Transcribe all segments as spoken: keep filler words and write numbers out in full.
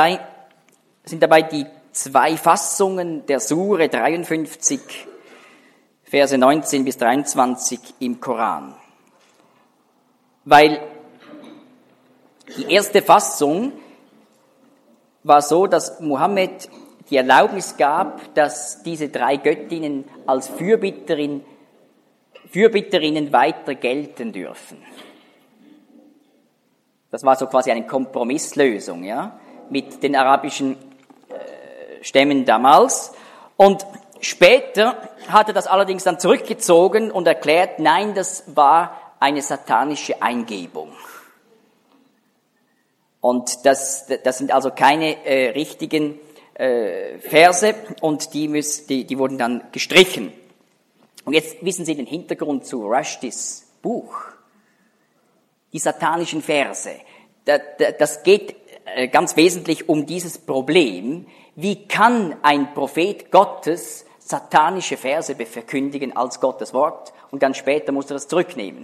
dabei, sind dabei die zwei Fassungen der Sure dreiundfünfzig, Verse neunzehn bis dreiundzwanzig im Koran. Weil die erste Fassung war so, dass Mohammed die Erlaubnis gab, dass diese drei Göttinnen als Fürbitterin, Fürbitterinnen weiter gelten dürfen. Das war so quasi eine Kompromisslösung, ja, mit den arabischen äh, Stämmen damals. Und später hat er das allerdings dann zurückgezogen und erklärt, nein, das war eine satanische Eingebung. Und das, das sind also keine äh, richtigen äh, Verse und die, müssen, die, die wurden dann gestrichen. Und jetzt wissen Sie den Hintergrund zu Rushdys Buch. Die satanischen Verse. Das geht ganz wesentlich um dieses Problem. Wie kann ein Prophet Gottes satanische Verse verkündigen als Gottes Wort und dann später muss er es zurücknehmen?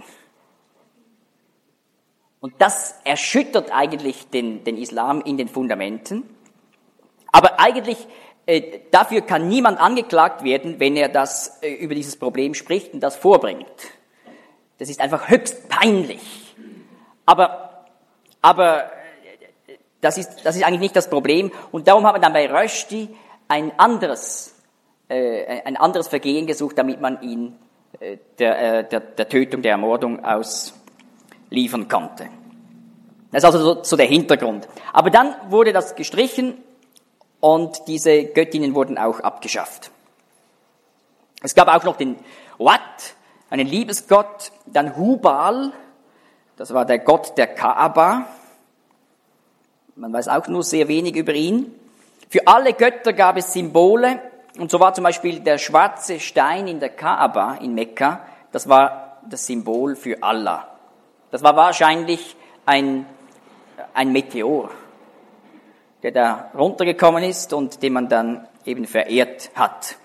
Und das erschüttert eigentlich den, den Islam in den Fundamenten. Aber eigentlich, äh, dafür kann niemand angeklagt werden, wenn er das äh, über dieses Problem spricht und das vorbringt. Das ist einfach höchst peinlich. Aber, aber das ist, das ist eigentlich nicht das Problem. Und darum haben wir dann bei Rushdie ein anderes, äh, ein anderes Vergehen gesucht, damit man ihn äh, der, äh, der, der Tötung, der Ermordung ausliefern konnte. Das ist also so, so der Hintergrund. Aber dann wurde das gestrichen und diese Göttinnen wurden auch abgeschafft. Es gab auch noch den Wat, einen Liebesgott, dann Hubal, das war der Gott der Kaaba. Man weiß auch nur sehr wenig über ihn. Für alle Götter gab es Symbole. Und so war zum Beispiel der schwarze Stein in der Kaaba in Mekka, das war das Symbol für Allah. Das war wahrscheinlich ein, ein Meteor, der da runtergekommen ist und den man dann eben verehrt hat.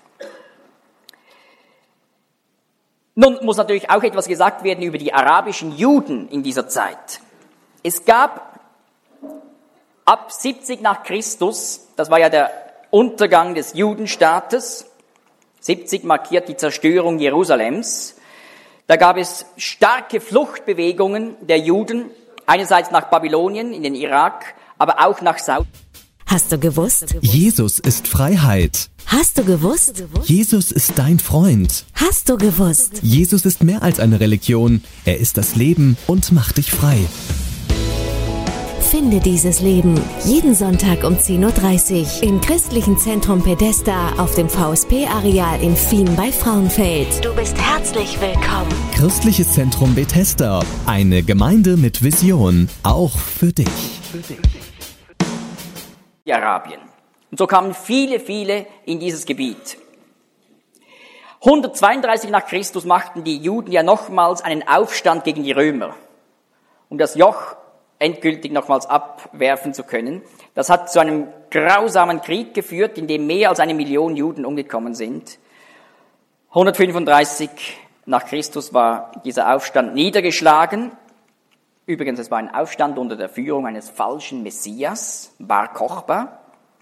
Nun muss natürlich auch etwas gesagt werden über die arabischen Juden in dieser Zeit. Es gab ab siebzig nach Christus, das war ja der Untergang des Judenstaates, siebzig markiert die Zerstörung Jerusalems, da gab es starke Fluchtbewegungen der Juden, einerseits nach Babylonien in den Irak, aber auch nach Saudi. Hast du gewusst? Jesus ist Freiheit. Hast du gewusst? Jesus ist dein Freund. Hast du gewusst? Jesus ist mehr als eine Religion. Er ist das Leben und macht dich frei. Finde dieses Leben jeden Sonntag um zehn Uhr dreißig im Christlichen Zentrum Pedesta auf dem V S P-Areal in Fien bei Frauenfeld. Du bist herzlich willkommen. Christliches Zentrum Bethesda. Eine Gemeinde mit Vision. Auch für dich. Für dich. Arabien. Und so kamen viele, viele in dieses Gebiet. hundertzweiunddreißig nach Christus machten die Juden ja nochmals einen Aufstand gegen die Römer, um das Joch endgültig nochmals abwerfen zu können. Das hat zu einem grausamen Krieg geführt, in dem mehr als eine Million Juden umgekommen sind. hundertfünfunddreißig nach Christus war dieser Aufstand niedergeschlagen. Übrigens, es war ein Aufstand unter der Führung eines falschen Messias, Bar Kochba.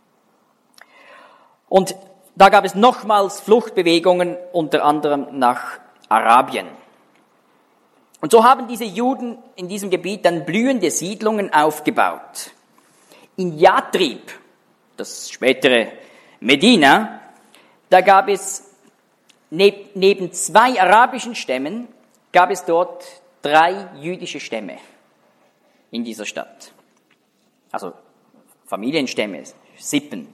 Und da gab es nochmals Fluchtbewegungen, unter anderem nach Arabien. Und so haben diese Juden in diesem Gebiet dann blühende Siedlungen aufgebaut. In Yatrib, das spätere Medina, da gab es neb, neben zwei arabischen Stämmen, gab es dort drei jüdische Stämme in dieser Stadt. Also Familienstämme, Sippen.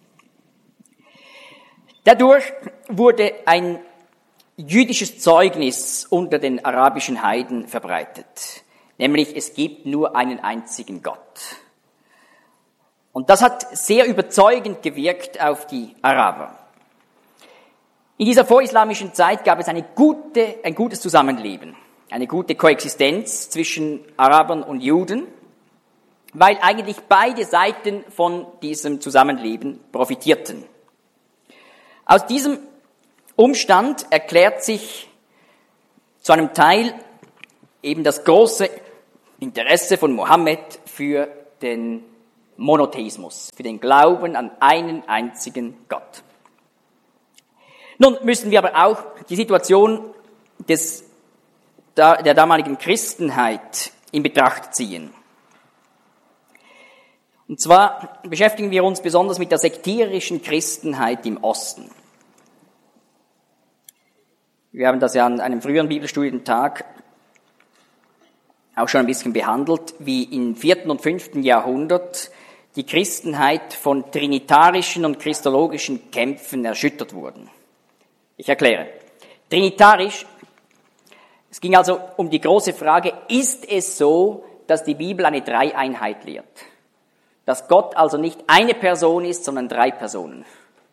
Dadurch wurde ein jüdisches Zeugnis unter den arabischen Heiden verbreitet. Nämlich, es gibt nur einen einzigen Gott. Und das hat sehr überzeugend gewirkt auf die Araber. In dieser vorislamischen Zeit gab es eine gute, ein gutes Zusammenleben. Eine gute Koexistenz zwischen Arabern und Juden, weil eigentlich beide Seiten von diesem Zusammenleben profitierten. Aus diesem Umstand erklärt sich zu einem Teil eben das große Interesse von Mohammed für den Monotheismus, für den Glauben an einen einzigen Gott. Nun müssen wir aber auch die Situation des, der damaligen Christenheit in Betracht ziehen. Und zwar beschäftigen wir uns besonders mit der sektierischen Christenheit im Osten. Wir haben das ja an einem früheren Bibelstudientag auch schon ein bisschen behandelt, wie im vierten und fünften Jahrhundert die Christenheit von trinitarischen und christologischen Kämpfen erschüttert wurden. Ich erkläre. Trinitarisch, es ging also um die große Frage, ist es so, dass die Bibel eine Dreieinheit lehrt? Dass Gott also nicht eine Person ist, sondern drei Personen.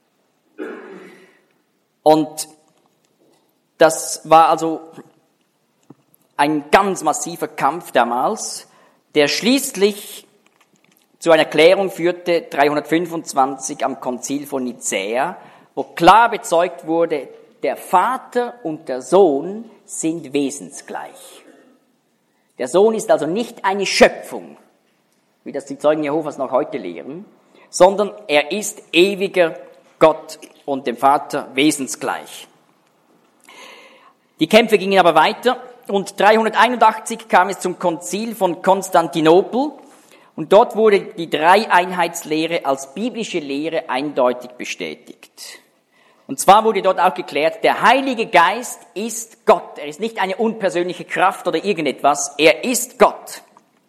Und das war also ein ganz massiver Kampf damals, der schließlich zu einer Erklärung führte, dreihundertfünfundzwanzig am Konzil von Nicäa, wo klar bezeugt wurde, der Vater und der Sohn sind wesensgleich. Der Sohn ist also nicht eine Schöpfung, wie das die Zeugen Jehovas noch heute lehren, sondern er ist ewiger Gott und dem Vater wesensgleich. Die Kämpfe gingen aber weiter und dreihunderteinundachtzig kam es zum Konzil von Konstantinopel und dort wurde die Dreieinheitslehre als biblische Lehre eindeutig bestätigt. Und zwar wurde dort auch geklärt, der Heilige Geist ist Gott. Er ist nicht eine unpersönliche Kraft oder irgendetwas, er ist Gott.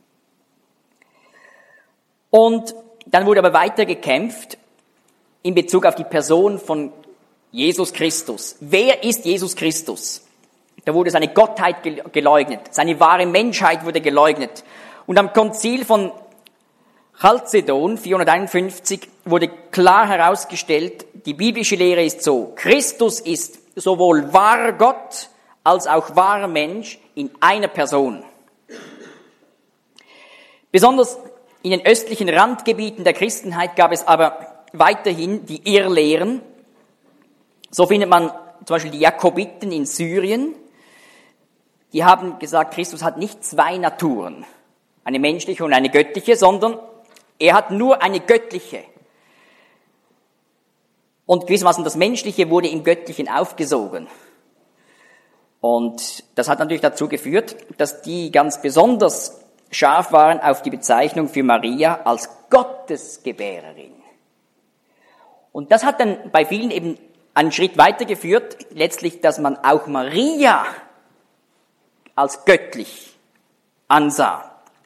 Und dann wurde aber weiter gekämpft in Bezug auf die Person von Jesus Christus. Wer ist Jesus Christus? Da wurde seine Gottheit geleugnet, seine wahre Menschheit wurde geleugnet. Und am Konzil von Chalcedon vierhunderteinundfünfzig wurde klar herausgestellt, die biblische Lehre ist so, Christus ist sowohl wahrer Gott als auch wahrer Mensch in einer Person. Besonders in den östlichen Randgebieten der Christenheit gab es aber weiterhin die Irrlehren. So findet man zum Beispiel die Jakobiten in Syrien. Die haben gesagt, Christus hat nicht zwei Naturen, eine menschliche und eine göttliche, sondern er hat nur eine göttliche. Und gewissermaßen das Menschliche wurde im Göttlichen aufgesogen. Und das hat natürlich dazu geführt, dass die ganz besonders scharf waren auf die Bezeichnung für Maria als Gottesgebärerin. Und das hat dann bei vielen eben einen Schritt weitergeführt, letztlich, dass man auch Maria als göttlich ansah.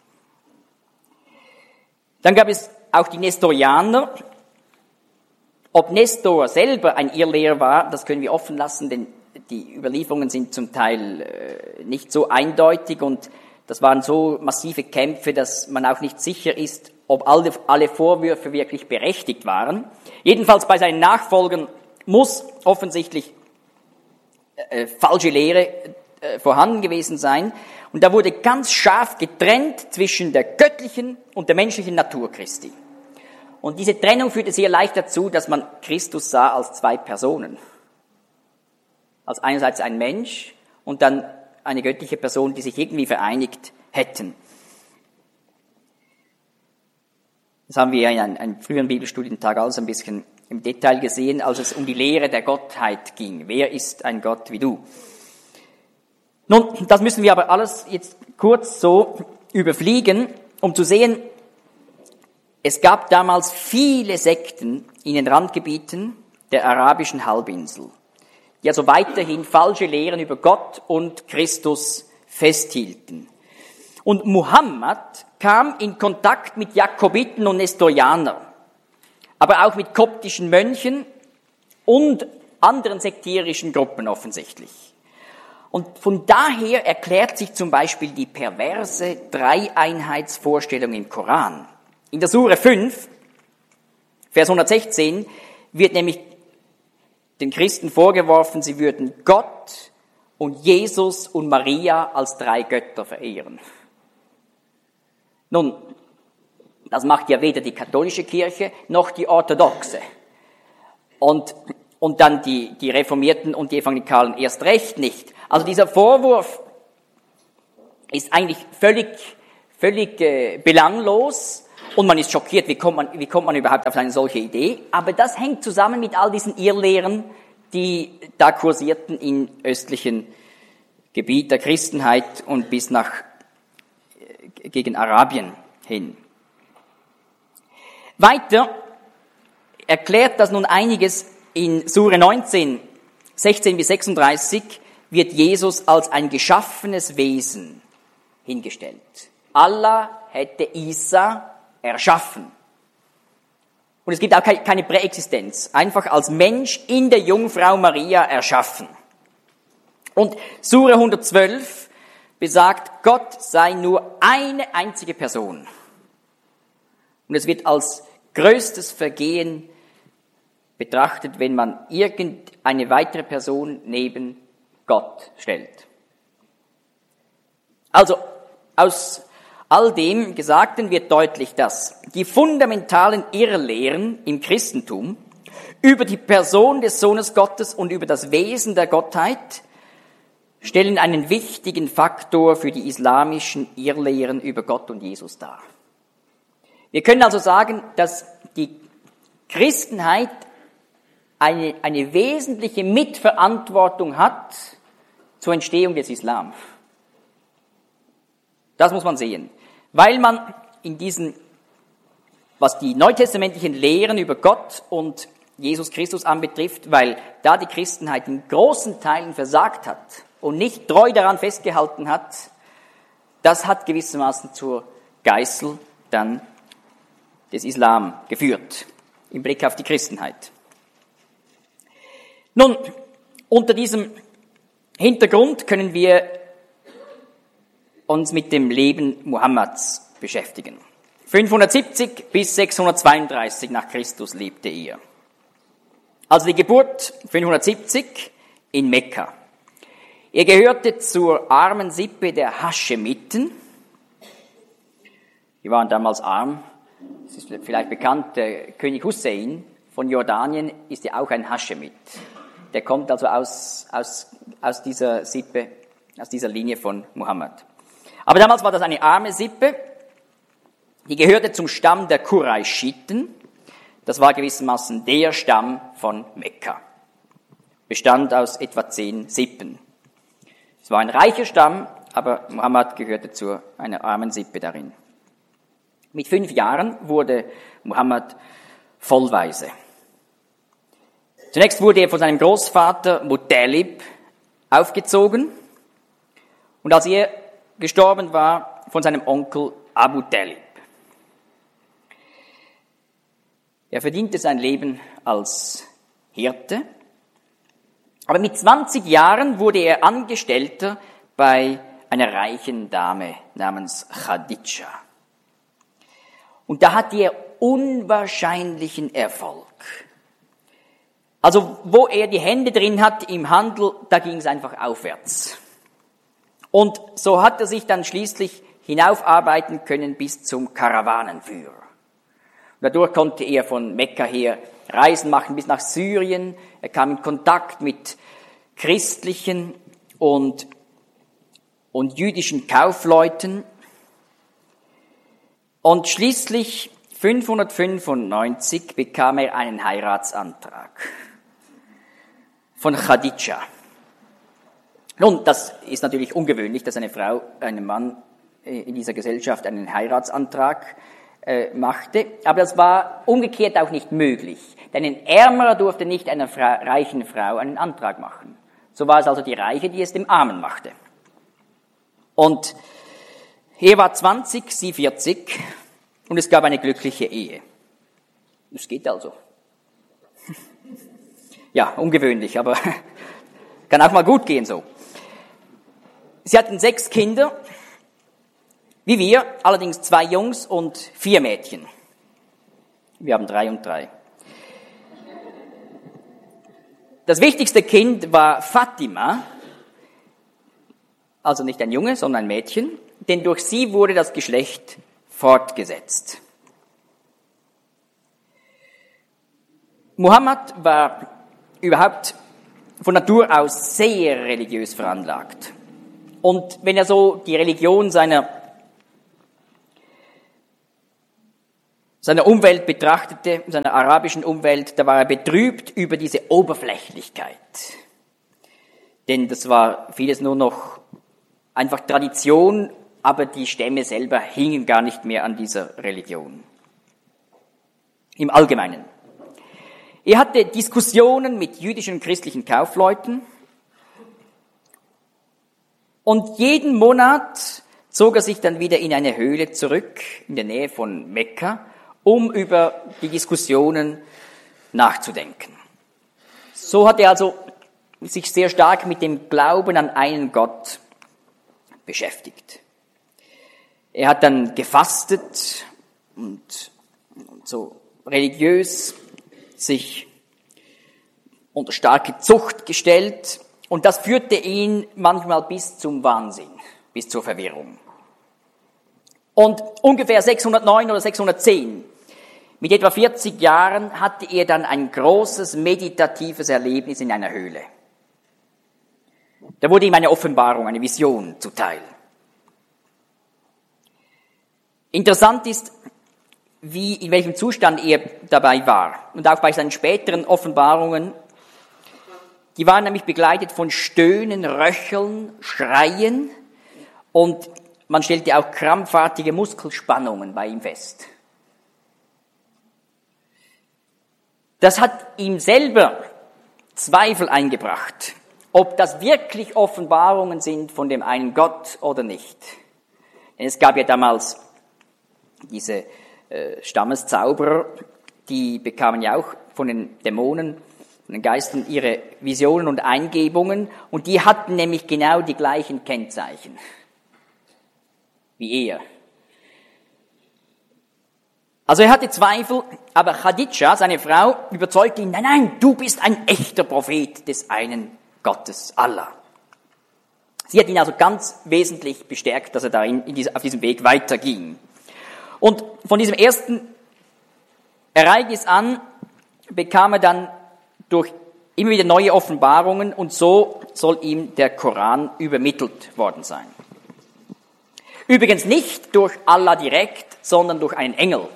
Dann gab es auch die Nestorianer. Ob Nestor selber ein Irrlehrer war, das können wir offen lassen, denn die Überlieferungen sind zum Teil äh, nicht so eindeutig und das waren so massive Kämpfe, dass man auch nicht sicher ist, ob alle, alle Vorwürfe wirklich berechtigt waren. Jedenfalls bei seinen Nachfolgern muss offensichtlich äh, falsche Lehre äh, vorhanden gewesen sein. Und da wurde ganz scharf getrennt zwischen der göttlichen und der menschlichen Natur Christi. Und diese Trennung führte sehr leicht dazu, dass man Christus sah als zwei Personen. Als einerseits ein Mensch und dann eine göttliche Person, die sich irgendwie vereinigt hätten. Das haben wir ja in einem, einem früheren Bibelstudientag alles ein bisschen im Detail gesehen, als es um die Lehre der Gottheit ging. Wer ist ein Gott wie du? Nun, das müssen wir aber alles jetzt kurz so überfliegen, um zu sehen, es gab damals viele Sekten in den Randgebieten der arabischen Halbinsel, die also weiterhin falsche Lehren über Gott und Christus festhielten. Und Muhammad kam in Kontakt mit Jakobiten und Nestorianern, aber auch mit koptischen Mönchen und anderen sektierischen Gruppen offensichtlich. Und von daher erklärt sich zum Beispiel die perverse Dreieinheitsvorstellung im Koran. In der Sure fünf, Vers hundertsechzehn, wird nämlich den Christen vorgeworfen, sie würden Gott und Jesus und Maria als drei Götter verehren. Nun, das macht ja weder die katholische Kirche noch die orthodoxe. Und, und dann die, die Reformierten und die Evangelikalen erst recht nicht. Also dieser Vorwurf ist eigentlich völlig, völlig äh, belanglos Und man ist schockiert, wie kommt man, wie kommt man überhaupt auf eine solche Idee? Aber das hängt zusammen mit all diesen Irrlehren, die da kursierten im östlichen Gebiet der Christenheit und bis nach gegen Arabien hin. Weiter erklärt das nun einiges in Sure neunzehn, sechzehn bis sechsunddreißig, wird Jesus als ein geschaffenes Wesen hingestellt. Allah hätte Isa erschaffen. Und es gibt auch keine Präexistenz, einfach als Mensch in der Jungfrau Maria erschaffen. Und Sure hundertzwölf besagt, Gott sei nur eine einzige Person. Und es wird als größtes Vergehen betrachtet, wenn man irgendeine weitere Person neben Gott stellt. Also aus all dem Gesagten wird deutlich, dass die fundamentalen Irrlehren im Christentum über die Person des Sohnes Gottes und über das Wesen der Gottheit stellen einen wichtigen Faktor für die islamischen Irrlehren über Gott und Jesus dar. Wir können also sagen, dass die Christenheit eine, eine wesentliche Mitverantwortung hat zur Entstehung des Islam. Das muss man sehen. Weil man in diesen, was die neutestamentlichen Lehren über Gott und Jesus Christus anbetrifft, weil da die Christenheit in großen Teilen versagt hat und nicht treu daran festgehalten hat, das hat gewissermaßen zur Geißel dann des Islam geführt, im Blick auf die Christenheit. Nun, unter diesem Hintergrund können wir uns mit dem Leben Mohammeds beschäftigen. fünfhundertsiebzig bis sechshundertzweiunddreißig nach Christus lebte er. Also die Geburt fünfhundertsiebzig in Mekka. Er gehörte zur armen Sippe der Haschemiten. Die waren damals arm. Es ist vielleicht bekannt, der König Hussein von Jordanien ist ja auch ein Haschemit. Der kommt also aus, aus, aus dieser Sippe, aus dieser Linie von Mohammed. Aber damals war das eine arme Sippe, die gehörte zum Stamm der Qurayshiten. Das war gewissermaßen der Stamm von Mekka. Bestand aus etwa zehn Sippen. Es war ein reicher Stamm, aber Mohammed gehörte zu einer armen Sippe darin. Mit fünf Jahren wurde Mohammed vollweise. Zunächst wurde er von seinem Großvater Muttalib aufgezogen und als er gestorben war, von seinem Onkel Abu Talib. Er verdiente sein Leben als Hirte, aber mit zwanzig Jahren wurde er Angestellter bei einer reichen Dame namens Khadija. Und da hatte er unwahrscheinlichen Erfolg. Also wo er die Hände drin hat im Handel, da ging es einfach aufwärts. Und so hat er sich dann schließlich hinaufarbeiten können bis zum Karawanenführer. Und dadurch konnte er von Mekka her Reisen machen bis nach Syrien. Er kam in Kontakt mit christlichen und, und jüdischen Kaufleuten. Und schließlich fünfhundertfünfundneunzig bekam er einen Heiratsantrag von Khadija. Nun, das ist natürlich ungewöhnlich, dass eine Frau einem Mann in dieser Gesellschaft einen Heiratsantrag äh, machte, aber das war umgekehrt auch nicht möglich, denn ein Ärmerer durfte nicht einer Fra- reichen Frau einen Antrag machen. So war es also die Reiche, die es dem Armen machte. Und er war zwanzig, sie vierzig und es gab eine glückliche Ehe. Das geht also. Ja, ungewöhnlich, aber kann auch mal gut gehen so. Sie hatten sechs Kinder, wie wir, allerdings zwei Jungs und vier Mädchen. Wir haben drei und drei. Das wichtigste Kind war Fatima, also nicht ein Junge, sondern ein Mädchen, denn durch sie wurde das Geschlecht fortgesetzt. Mohammed war überhaupt von Natur aus sehr religiös veranlagt. Und wenn er so die Religion seiner, seiner Umwelt betrachtete, seiner arabischen Umwelt, da war er betrübt über diese Oberflächlichkeit. Denn das war vieles nur noch einfach Tradition, aber die Stämme selber hingen gar nicht mehr an dieser Religion. Im Allgemeinen. Er hatte Diskussionen mit jüdischen und christlichen Kaufleuten und jeden Monat zog er sich dann wieder in eine Höhle zurück, in der Nähe von Mekka, um über die Diskussionen nachzudenken. So hat er also sich sehr stark mit dem Glauben an einen Gott beschäftigt. Er hat dann gefastet und so religiös sich unter starke Zucht gestellt und das führte ihn manchmal bis zum Wahnsinn, bis zur Verwirrung. Und ungefähr sechshundertneun oder sechshundertzehn, mit etwa vierzig Jahren, hatte er dann ein großes meditatives Erlebnis in einer Höhle. Da wurde ihm eine Offenbarung, eine Vision zuteil. Interessant ist, wie, in welchem Zustand er dabei war. Und auch bei seinen späteren Offenbarungen, die waren nämlich begleitet von Stöhnen, Röcheln, Schreien und man stellte auch krampfartige Muskelspannungen bei ihm fest. Das hat ihm selber Zweifel eingebracht, ob das wirklich Offenbarungen sind von dem einen Gott oder nicht. Denn es gab ja damals diese äh, Stammeszauberer, die bekamen ja auch von den Dämonen, von den Geistern ihre Visionen und Eingebungen und die hatten nämlich genau die gleichen Kennzeichen wie er. Also er hatte Zweifel, aber Khadidja, seine Frau, überzeugte ihn, nein, nein, du bist ein echter Prophet des einen Gottes, Allah. Sie hat ihn also ganz wesentlich bestärkt, dass er darin, in diese, auf diesem Weg weiterging. Und von diesem ersten Ereignis an bekam er dann durch immer wieder neue Offenbarungen und so soll ihm der Koran übermittelt worden sein. Übrigens nicht durch Allah direkt, sondern durch einen Engel.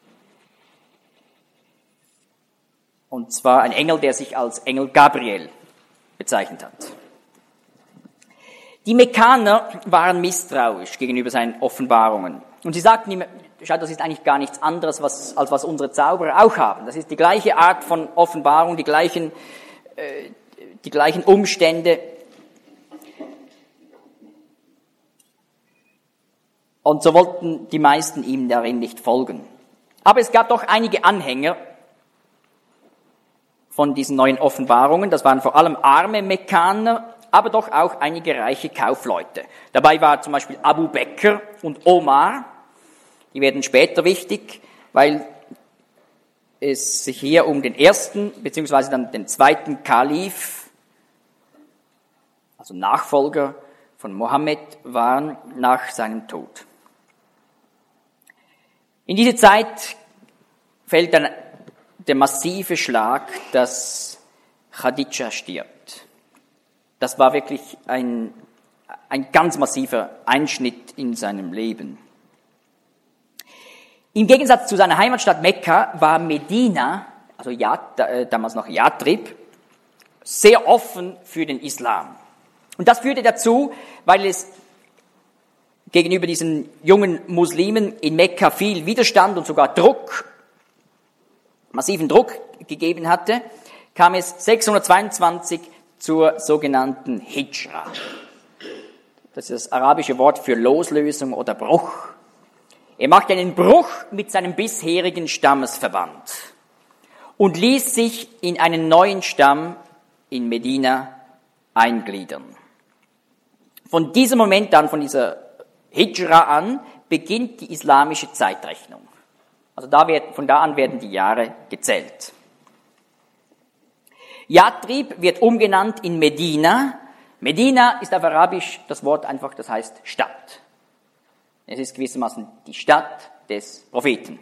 Und zwar ein Engel, der sich als Engel Gabriel bezeichnet hat. Die Mekkaner waren misstrauisch gegenüber seinen Offenbarungen. Und sie sagten ihm, schau, das ist eigentlich gar nichts anderes, was, als was unsere Zauberer auch haben. Das ist die gleiche Art von Offenbarung, die gleichen, äh, die gleichen Umstände. Und so wollten die meisten ihm darin nicht folgen. Aber es gab doch einige Anhänger von diesen neuen Offenbarungen. Das waren vor allem arme Mekkaner, aber doch auch einige reiche Kaufleute. Dabei war zum Beispiel Abu Bekr und Omar. Die werden später wichtig, weil es sich hier um den ersten beziehungsweise dann den zweiten Kalif, also Nachfolger von Mohammed, waren nach seinem Tod. In diese Zeit fällt dann der massive Schlag, dass Khadidja stirbt. Das war wirklich ein, ein ganz massiver Einschnitt in seinem Leben. Im Gegensatz zu seiner Heimatstadt Mekka war Medina, also Yat, äh, damals noch Yatrib, sehr offen für den Islam. Und das führte dazu, weil es gegenüber diesen jungen Muslimen in Mekka viel Widerstand und sogar Druck, massiven Druck gegeben hatte, kam es sechshundertzweiundzwanzig zur sogenannten Hijra. Das ist das arabische Wort für Loslösung oder Bruch. Er machte einen Bruch mit seinem bisherigen Stammesverband und ließ sich in einen neuen Stamm in Medina eingliedern. Von diesem Moment an, von dieser Hijra an, beginnt die islamische Zeitrechnung. Also da wird, von da an werden die Jahre gezählt. Yatrib wird umgenannt in Medina. Medina ist auf Arabisch das Wort einfach, das heißt Stadt. Es ist gewissermaßen die Stadt des Propheten.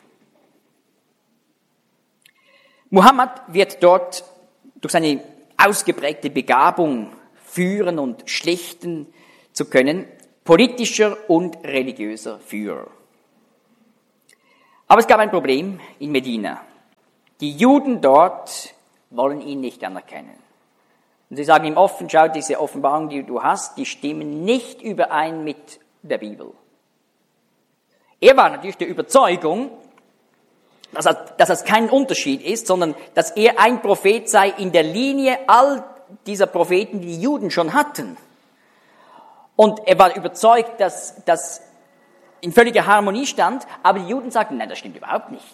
Muhammad wird dort durch seine ausgeprägte Begabung, führen und schlichten zu können, politischer und religiöser Führer. Aber es gab ein Problem in Medina. Die Juden dort wollen ihn nicht anerkennen. Und sie sagen ihm offen, schau, diese Offenbarung, die du hast, die stimmen nicht überein mit der Bibel. Er war natürlich der Überzeugung, dass das, dass das kein Unterschied ist, sondern dass er ein Prophet sei in der Linie all dieser Propheten, die die Juden schon hatten. Und er war überzeugt, dass das in völliger Harmonie stand, aber die Juden sagten, nein, das stimmt überhaupt nicht.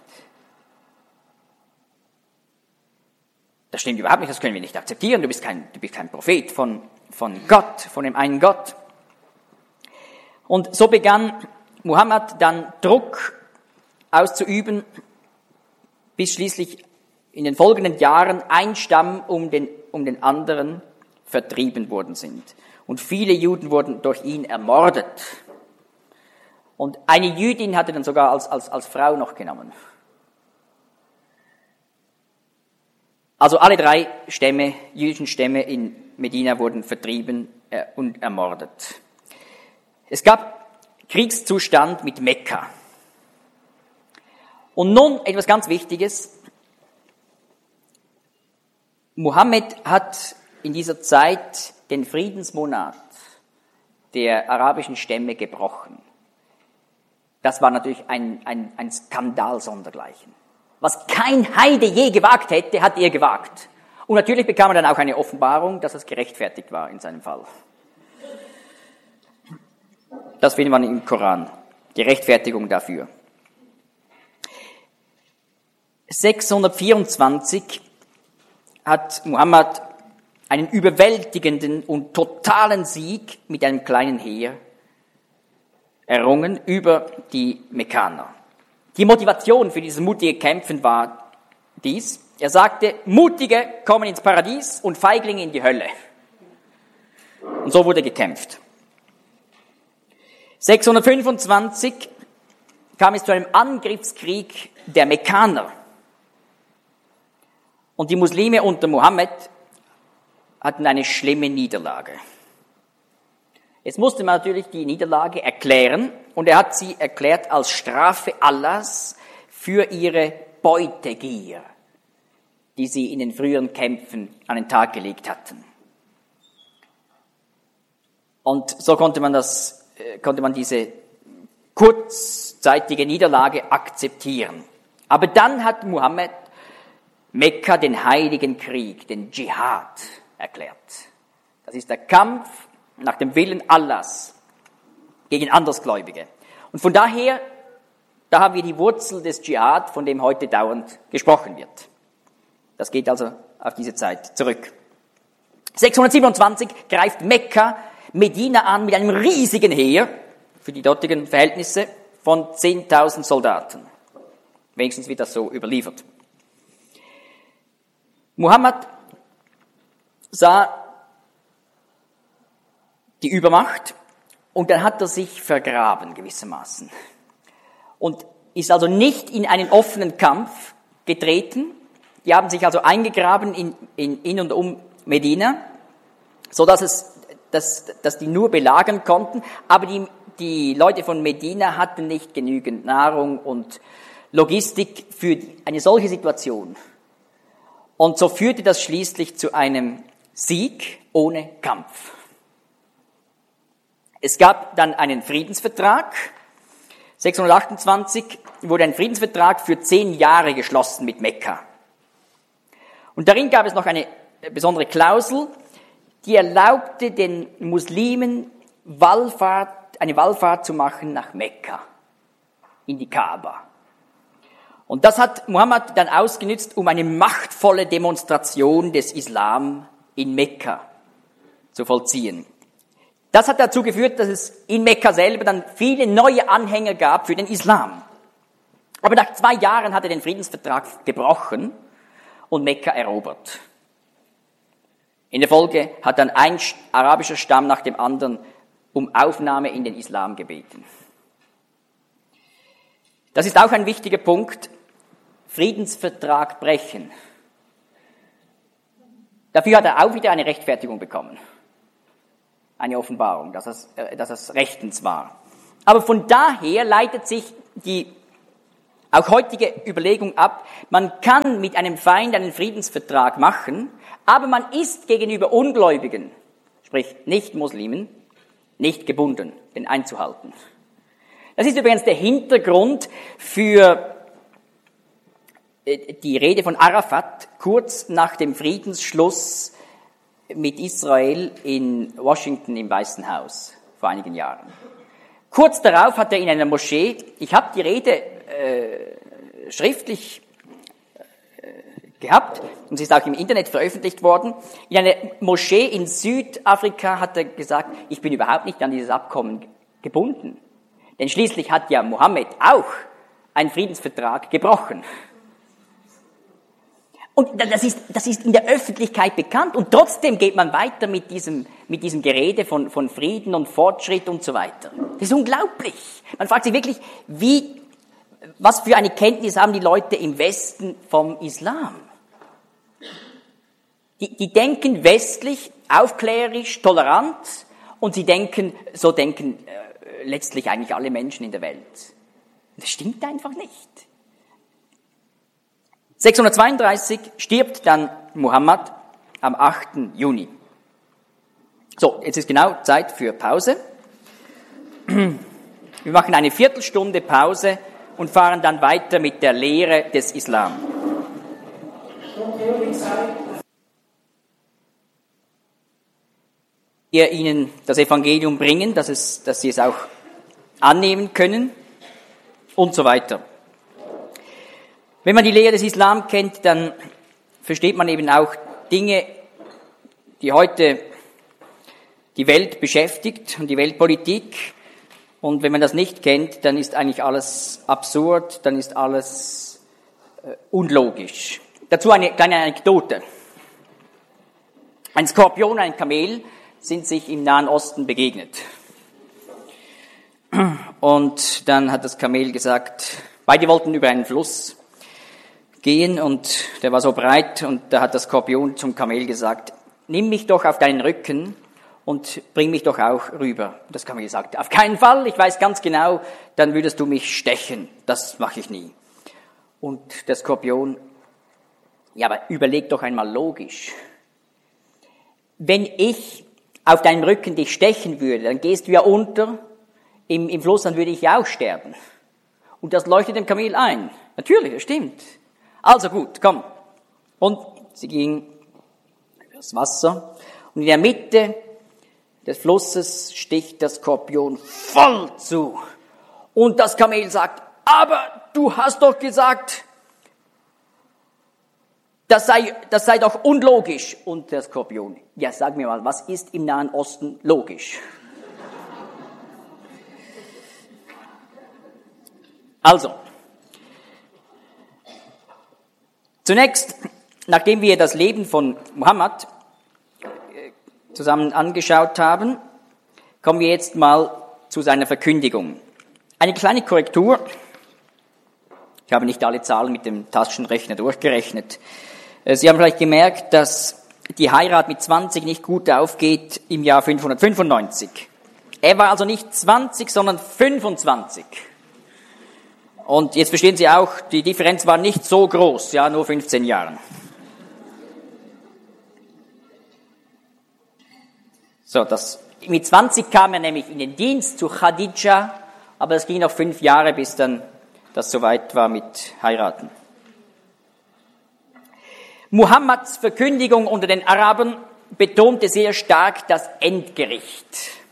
Das stimmt überhaupt nicht, das können wir nicht akzeptieren, du bist kein, du bist kein Prophet von, von Gott, von dem einen Gott. Und so begann Muhammad dann Druck auszuüben, bis schließlich in den folgenden Jahren ein Stamm um den, um den anderen vertrieben worden sind. Und viele Juden wurden durch ihn ermordet. Und eine Jüdin hatte dann sogar als, als, als Frau noch genommen. Also alle drei Stämme, jüdischen Stämme in Medina wurden vertrieben äh, und ermordet. Es gab Kriegszustand mit Mekka. Und nun etwas ganz Wichtiges. Mohammed hat in dieser Zeit den Friedensmonat der arabischen Stämme gebrochen. Das war natürlich ein, ein, ein Skandal sondergleichen. Was kein Heide je gewagt hätte, hat er gewagt. Und natürlich bekam er dann auch eine Offenbarung, dass es gerechtfertigt war in seinem Fall. Das findet man im Koran, die Rechtfertigung dafür. sechshundertvierundzwanzig hat Muhammad einen überwältigenden und totalen Sieg mit einem kleinen Heer errungen über die Mekkaner. Die Motivation für dieses mutige Kämpfen war dies. Er sagte, Mutige kommen ins Paradies und Feiglinge in die Hölle. Und so wurde gekämpft. sechshundertfünfundzwanzig kam es zu einem Angriffskrieg der Mekkaner. Und die Muslime unter Mohammed hatten eine schlimme Niederlage. Jetzt musste man natürlich die Niederlage erklären und er hat sie erklärt als Strafe Allahs für ihre Beutegier, die sie in den früheren Kämpfen an den Tag gelegt hatten. Und so konnte man das, konnte man diese kurzzeitige Niederlage akzeptieren. Aber dann hat Muhammad Mekka den heiligen Krieg, den Dschihad, erklärt. Das ist der Kampf nach dem Willen Allahs gegen Andersgläubige. Und von daher, da haben wir die Wurzel des Dschihad, von dem heute dauernd gesprochen wird. Das geht also auf diese Zeit zurück. sechshundertsiebenundzwanzig greift Mekka Medina an mit einem riesigen Heer, für die dortigen Verhältnisse, von zehntausend Soldaten. Wenigstens wird das so überliefert. Muhammad sah die Übermacht und dann hat er sich vergraben gewissermaßen und ist also nicht in einen offenen Kampf getreten. Die haben sich also eingegraben in, in, in und um Medina, so dass es, dass, dass die nur belagern konnten, aber die, die Leute von Medina hatten nicht genügend Nahrung und Logistik für eine solche Situation. Und so führte das schließlich zu einem Sieg ohne Kampf. Es gab dann einen Friedensvertrag. sechshundertachtundzwanzig wurde ein Friedensvertrag für zehn Jahre geschlossen mit Mekka. Und darin gab es noch eine besondere Klausel, die erlaubte den Muslimen Wallfahrt, eine Wallfahrt zu machen nach Mekka, in die Kaaba. Und das hat Muhammad dann ausgenutzt, um eine machtvolle Demonstration des Islam in Mekka zu vollziehen. Das hat dazu geführt, dass es in Mekka selber dann viele neue Anhänger gab für den Islam. Aber nach zwei Jahren hat er den Friedensvertrag gebrochen und Mekka erobert. In der Folge hat dann ein arabischer Stamm nach dem anderen um Aufnahme in den Islam gebeten. Das ist auch ein wichtiger Punkt. Friedensvertrag brechen. Dafür hat er auch wieder eine Rechtfertigung bekommen. Eine Offenbarung, dass es, dass es rechtens war. Aber von daher leitet sich die auch heutige Überlegung ab, man kann mit einem Feind einen Friedensvertrag machen, aber man ist gegenüber Ungläubigen, sprich Nicht-Muslimen, nicht gebunden, den einzuhalten. Das ist übrigens der Hintergrund für die Rede von Arafat kurz nach dem Friedensschluss mit Israel in Washington im Weißen Haus vor einigen Jahren. Kurz darauf hat er in einer Moschee, ich habe die Rede äh, schriftlich äh, gehabt und sie ist auch im Internet veröffentlicht worden, in einer Moschee in Südafrika hat er gesagt, ich bin überhaupt nicht an dieses Abkommen gebunden. Denn schließlich hat ja Mohammed auch einen Friedensvertrag gebrochen. Und das ist, das ist in der Öffentlichkeit bekannt und trotzdem geht man weiter mit diesem, mit diesem Gerede von, von Frieden und Fortschritt und so weiter. Das ist unglaublich. Man fragt sich wirklich, wie, was für eine Kenntnis haben die Leute im Westen vom Islam? Die, die denken westlich, aufklärerisch, tolerant und sie denken, so denken äh, letztlich eigentlich alle Menschen in der Welt. Das stimmt einfach nicht. sechshundertzweiunddreißig stirbt dann Muhammad am achten Juni. So, jetzt ist genau Zeit für Pause. Wir machen eine Viertelstunde Pause und fahren dann weiter mit der Lehre des Islam. Wir Ihnen das Evangelium bringen, dass, es, dass Sie es auch annehmen können und so weiter. Wenn man die Lehre des Islam kennt, dann versteht man eben auch Dinge, die heute die Welt beschäftigt und die Weltpolitik. Und wenn man das nicht kennt, dann ist eigentlich alles absurd, dann ist alles äh, unlogisch. Dazu eine kleine Anekdote. Ein Skorpion und ein Kamel sind sich im Nahen Osten begegnet. Und dann hat das Kamel gesagt, beide wollten über einen Fluss gehen und der war so breit und da hat der Skorpion zum Kamel gesagt, nimm mich doch auf deinen Rücken und bring mich doch auch rüber. Das Kamel gesagt, auf keinen Fall, ich weiß ganz genau, dann würdest du mich stechen, das mache ich nie. Und der Skorpion, ja, aber überleg doch einmal logisch. Wenn ich auf deinem Rücken dich stechen würde, dann gehst du ja unter im, im Fluss, dann würde ich ja auch sterben. Und das leuchtet dem Kamel ein. Natürlich, das stimmt. Also gut, komm. Und sie ging über das Wasser und in der Mitte des Flusses sticht der Skorpion voll zu. Und das Kamel sagt, aber du hast doch gesagt, das sei, das sei doch unlogisch. Und der Skorpion, ja, sag mir mal, was ist im Nahen Osten logisch? Also, zunächst, nachdem wir das Leben von Muhammad zusammen angeschaut haben, kommen wir jetzt mal zu seiner Verkündigung. Eine kleine Korrektur. Ich habe nicht alle Zahlen mit dem Taschenrechner durchgerechnet. Sie haben vielleicht gemerkt, dass die Heirat mit zwanzig nicht gut aufgeht im Jahr fünfhundertfünfundneunzig. Er war also nicht zwanzig, sondern fünfundzwanzig. Und jetzt verstehen Sie auch, die Differenz war nicht so groß, ja, nur fünfzehn Jahre. So, das, mit zwanzig kam er nämlich in den Dienst zu Khadija, aber es ging noch fünf Jahre, bis dann das soweit war mit Heiraten. Muhammads Verkündigung unter den Arabern betonte sehr stark das Endgericht.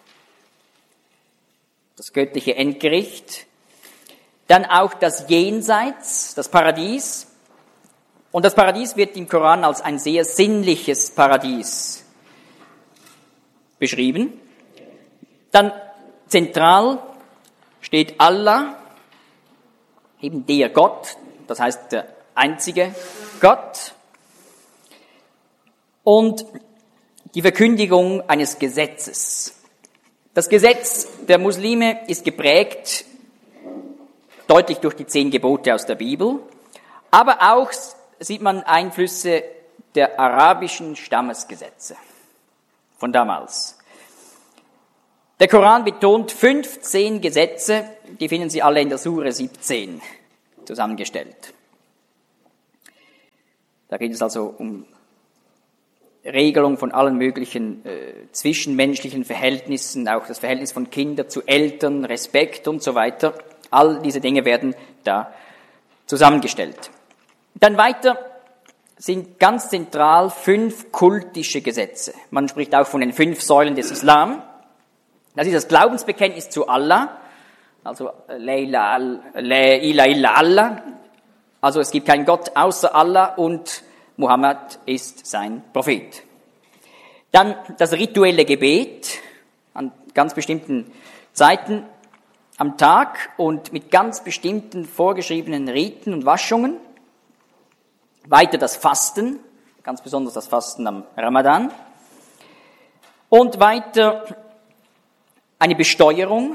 Das göttliche Endgericht. Dann auch das Jenseits, das Paradies. Und das Paradies wird im Koran als ein sehr sinnliches Paradies beschrieben. Dann zentral steht Allah, eben der Gott, das heißt der einzige Gott. Und die Verkündigung eines Gesetzes. Das Gesetz der Muslime ist geprägt deutlich durch die zehn Gebote aus der Bibel, aber auch sieht man Einflüsse der arabischen Stammesgesetze von damals. Der Koran betont fünfzehn Gesetze, die finden Sie alle in der Sure siebzehn. zusammengestellt. Da geht es also um Regelung von allen möglichen äh, zwischenmenschlichen Verhältnissen, auch das Verhältnis von Kindern zu Eltern, Respekt und so weiter. All diese Dinge werden da zusammengestellt. Dann weiter sind ganz zentral fünf kultische Gesetze. Man spricht auch von den fünf Säulen des Islam. Das ist das Glaubensbekenntnis zu Allah, also La ilaha illa Allah, also es gibt keinen Gott außer Allah und Muhammad ist sein Prophet. Dann das rituelle Gebet an ganz bestimmten Zeiten am Tag und mit ganz bestimmten vorgeschriebenen Riten und Waschungen. Weiter das Fasten, ganz besonders das Fasten am Ramadan. Und weiter eine Besteuerung.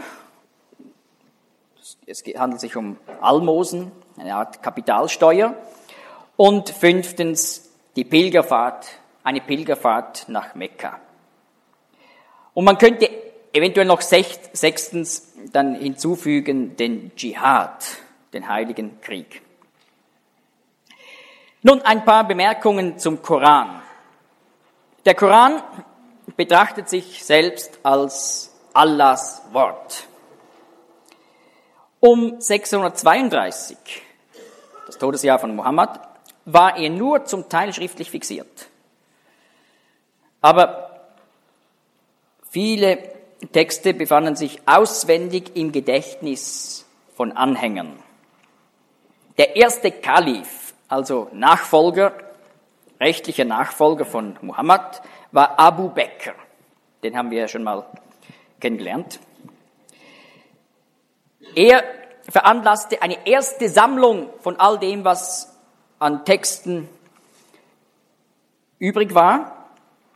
Es handelt sich um Almosen, eine Art Kapitalsteuer. Und fünftens die Pilgerfahrt, eine Pilgerfahrt nach Mekka. Und man könnte eventuell noch sechstens dann hinzufügen den Dschihad, den heiligen Krieg. Nun ein paar Bemerkungen zum Koran. Der Koran betrachtet sich selbst als Allahs Wort. Um sechshundertzweiunddreißig, das Todesjahr von Muhammad, war er nur zum Teil schriftlich fixiert. Aber viele Texte befanden sich auswendig im Gedächtnis von Anhängern. Der erste Kalif, also Nachfolger, rechtlicher Nachfolger von Muhammad, war Abu Bekr. Den haben wir ja schon mal kennengelernt. Er veranlasste eine erste Sammlung von all dem, was an Texten übrig war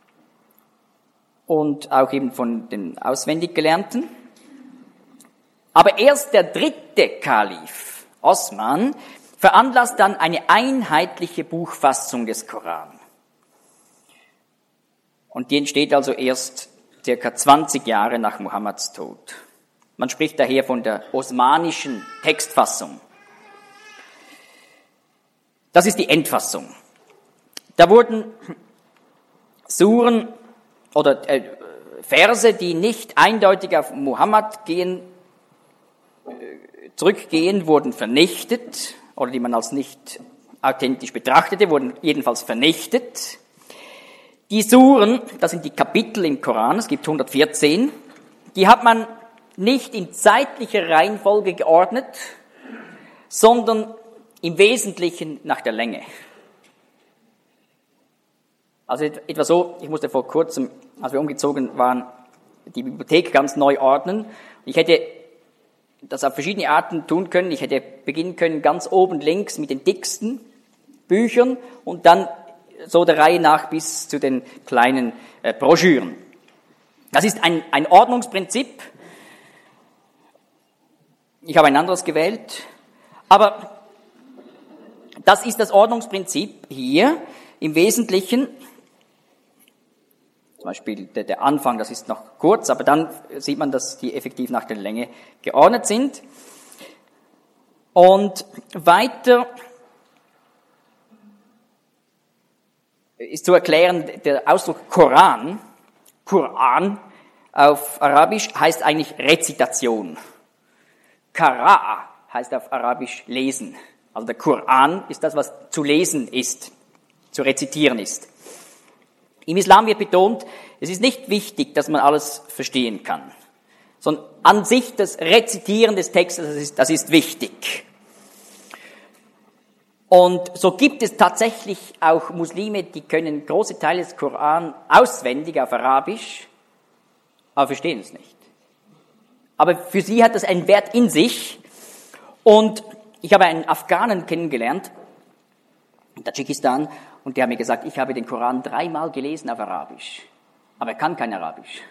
und auch eben von den auswendig Gelernten. Aber erst der dritte Kalif, Osman, veranlasst dann eine einheitliche Buchfassung des Koran. Und die entsteht also erst circa zwanzig Jahre nach Muhammads Tod. Man spricht daher von der osmanischen Textfassung. Das ist die Endfassung. Da wurden Suren oder äh, Verse, die nicht eindeutig auf Muhammad gehen, äh, zurückgehen, wurden vernichtet oder die man als nicht authentisch betrachtete, wurden jedenfalls vernichtet. Die Suren, das sind die Kapitel im Koran, es gibt hundertvierzehn, die hat man nicht in zeitlicher Reihenfolge geordnet, sondern im Wesentlichen nach der Länge. Also etwa so, ich musste vor kurzem, als wir umgezogen waren, die Bibliothek ganz neu ordnen. Ich hätte das auf verschiedene Arten tun können. Ich hätte beginnen können ganz oben links mit den dicksten Büchern und dann so der Reihe nach bis zu den kleinen äh, Broschüren. Das ist ein, ein Ordnungsprinzip. Ich habe ein anderes gewählt. Aber das ist das Ordnungsprinzip hier im Wesentlichen. Zum Beispiel der, der Anfang, das ist noch kurz, aber dann sieht man, dass die effektiv nach der Länge geordnet sind. Und weiter ist zu erklären, der Ausdruck Koran, Koran auf Arabisch heißt eigentlich Rezitation. Qara'a heißt auf Arabisch lesen. Also der Koran ist das, was zu lesen ist, zu rezitieren ist. Im Islam wird betont, es ist nicht wichtig, dass man alles verstehen kann, sondern an sich das Rezitieren des Textes, das ist, das ist wichtig. Und so gibt es tatsächlich auch Muslime, die können große Teile des Koran auswendig auf Arabisch, aber verstehen es nicht. Aber für sie hat das einen Wert in sich. Und ich habe einen Afghanen kennengelernt, in Tadschikistan, und der hat mir gesagt, ich habe den Koran dreimal gelesen auf Arabisch, aber er kann kein Arabisch.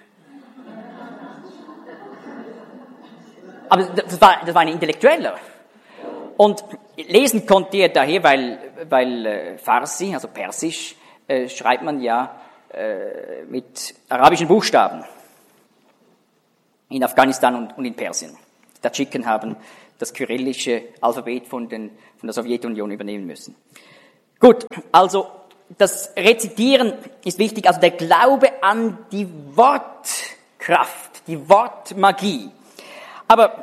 Aber das war, das war ein Intellektueller. Und lesen konnte er daher, weil, weil äh, Farsi, also Persisch, äh, schreibt man ja äh, mit arabischen Buchstaben in Afghanistan und, und in Persien. Die Tadschiken haben das kyrillische Alphabet von, den, von der Sowjetunion übernehmen müssen. Gut, also das Rezitieren ist wichtig, also der Glaube an die Wortkraft, die Wortmagie. Aber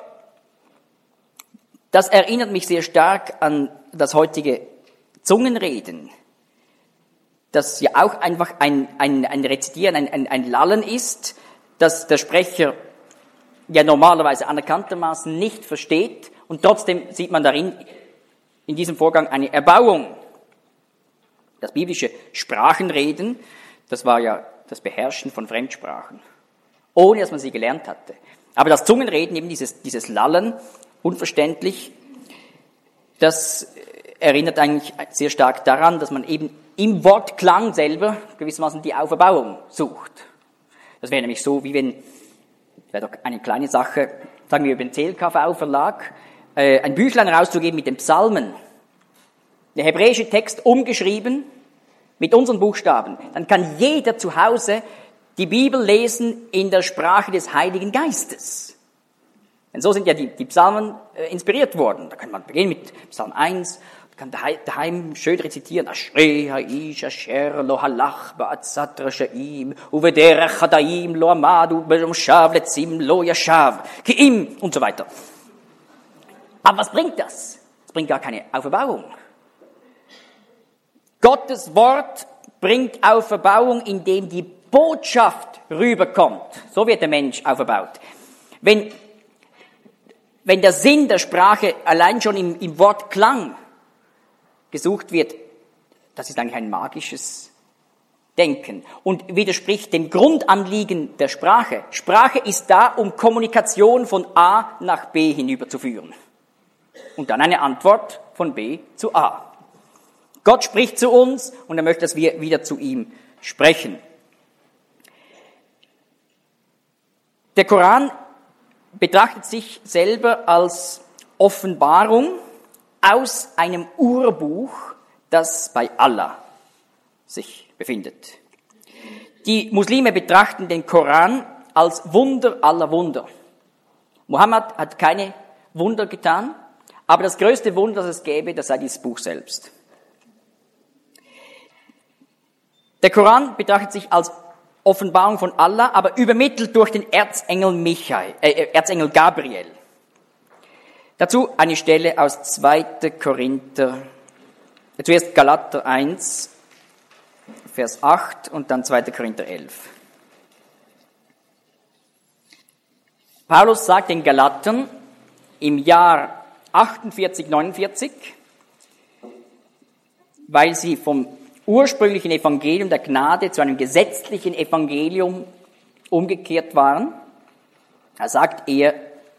das erinnert mich sehr stark an das heutige Zungenreden, das ja auch einfach ein, ein, ein Rezitieren, ein, ein, ein Lallen ist, das der Sprecher ja normalerweise anerkanntermaßen nicht versteht, und trotzdem sieht man darin, in diesem Vorgang, eine Erbauung. Das biblische Sprachenreden, das war ja das Beherrschen von Fremdsprachen, ohne dass man sie gelernt hatte. Aber das Zungenreden, eben dieses, dieses Lallen, unverständlich, das erinnert eigentlich sehr stark daran, dass man eben im Wortklang selber gewissermaßen die Auferbauung sucht. Das wäre nämlich so, wie wenn, das wäre doch eine kleine Sache, sagen wir über den C L K V-Verlag, äh, ein Büchlein rauszugeben mit den Psalmen, der hebräische Text umgeschrieben mit unseren Buchstaben. Dann kann jeder zu Hause die Bibel lesen in der Sprache des Heiligen Geistes. Denn so sind ja die, die Psalmen äh, inspiriert worden. Da kann man beginnen mit Psalm eins, kann daheim schön rezitieren. Ashrei ha'ish asher lo halach ba'atzat rashaim uvederech hadaim lo amad u'bemoshav letzim lo yashav ki'im und so weiter. Aber was bringt das? Es bringt gar keine Auferbauung. Gottes Wort bringt Auferbauung, indem die Botschaft rüberkommt. So wird der Mensch auferbaut. Wenn, wenn der Sinn der Sprache allein schon im, im Wortklang gesucht wird, das ist eigentlich ein magisches Denken und widerspricht dem Grundanliegen der Sprache. Sprache ist da, um Kommunikation von A nach B hinüberzuführen und dann eine Antwort von B zu A. Gott spricht zu uns und er möchte, dass wir wieder zu ihm sprechen. Der Koran betrachtet sich selber als Offenbarung aus einem Urbuch, das bei Allah sich befindet. Die Muslime betrachten den Koran als Wunder aller Wunder. Mohammed hat keine Wunder getan, aber das größte Wunder, das es gäbe, das sei dieses Buch selbst. Der Koran betrachtet sich als Offenbarung von Allah, aber übermittelt durch den Erzengel Michael, äh, Erzengel Gabriel. Dazu eine Stelle aus zweiter Korinther, zuerst Galater eins, Vers acht und dann zweiter Korinther elf. Paulus sagt den Galatern im Jahr achtundvierzig, neunundvierzig, weil sie vom ursprünglichen Evangelium der Gnade zu einem gesetzlichen Evangelium umgekehrt waren, da sagt er,